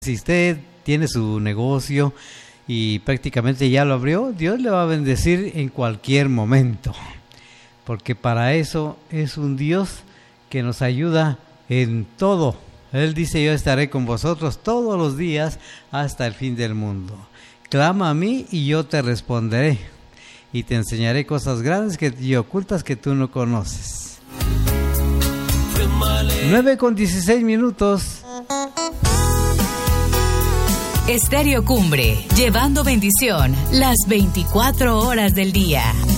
Si usted tiene su negocio y prácticamente ya lo abrió, Dios le va a bendecir en cualquier momento, porque para eso es un Dios que nos ayuda en todo. Él dice: yo estaré con vosotros todos los días hasta el fin del mundo. Clama a mí y yo te responderé, y te enseñaré cosas grandes y ocultas que tú no conoces. 9:16. Estéreo Cumbre, llevando bendición las 24 horas del día.